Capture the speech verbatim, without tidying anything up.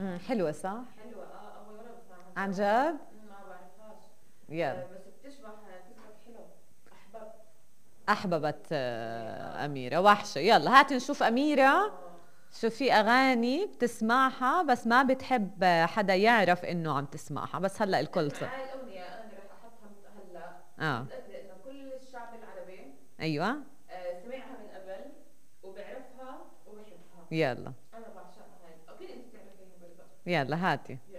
امم حلوة صح؟ حلوة اه، اول مرة بسمعها عن صراحة. جد؟ مم، ما بعرفهاش. يلا. آه بس بتشبه، تزبط حلو. احببت. أحببت ايه آه، اه. أميرة وحشة. يلا هات نشوف أميرة اه. شو في أغاني بتسمعها بس ما بتحب حدا يعرف إنه عم تسمعها، بس هلأ الكل اسمع صار. هاي الأغنية، أنا رح أحطها مت- هلا. آه. متأكدة إنه كل الشعب العربي أيوة. آه سمعها من قبل، وبعرفها وبحبها. يلا. أنا بعشقها هاي، أكيد أنت بتعرفيها برضه. يلا هاتي.